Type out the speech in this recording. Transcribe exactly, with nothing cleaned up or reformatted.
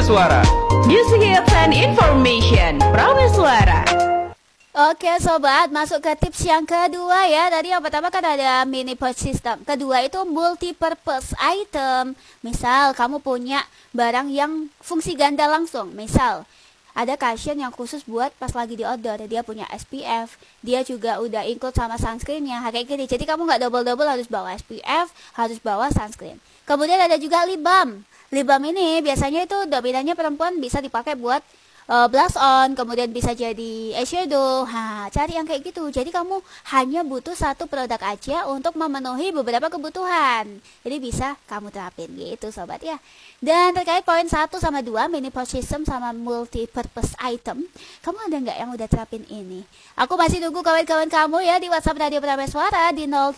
Prameswara. Music hits and information. Prameswara. Oke sobat, masuk ke tips yang kedua ya. Tadi yang pertama kan ada mini pouch system. Kedua itu multi-purpose item. Misal kamu punya barang yang fungsi ganda langsung. Misal ada cushion yang khusus buat pas lagi di outdoor. Dia punya S P F. Dia juga udah include sama sunscreennya. Kayak gini. Jadi kamu nggak double-double harus bawa S P F, harus bawa sunscreen. Kemudian ada juga lip balm. Lip balm ini biasanya itu dominannya perempuan, bisa dipakai buat Uh, blush on, kemudian bisa jadi eyeshadow. Nah, cari yang kayak gitu. Jadi kamu hanya butuh satu produk aja untuk memenuhi beberapa kebutuhan. Jadi bisa kamu terapin gitu sobat ya. Dan terkait poin satu sama dua, mini pouch system sama multi purpose item, kamu ada nggak yang udah terapin ini? Aku masih tunggu kawan-kawan kamu ya di WhatsApp Radio Prameswara di nol